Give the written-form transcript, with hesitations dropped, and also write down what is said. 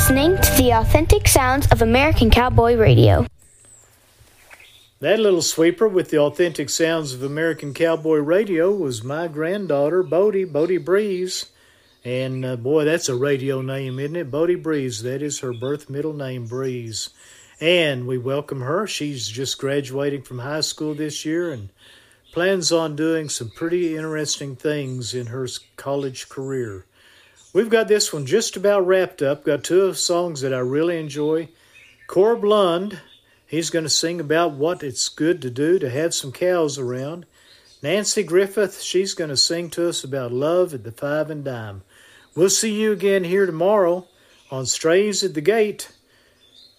listening to the authentic sounds of American Cowboy Radio. That little sweeper with the authentic sounds of American Cowboy Radio was my granddaughter, Bodie Breeze. And boy, that's a radio name, isn't it? Bodie Breeze. That is her birth middle name, Breeze. And we welcome her. She's just graduating from high school this year and plans on doing some pretty interesting things in her college career. We've got this one just about wrapped up. Got two songs that I really enjoy. Corb Lund, he's going to sing about what it's good to do to have some cows around. Nancy Griffith, she's going to sing to us about love at the Five and Dime. We'll see you again here tomorrow on Strays at the Gate.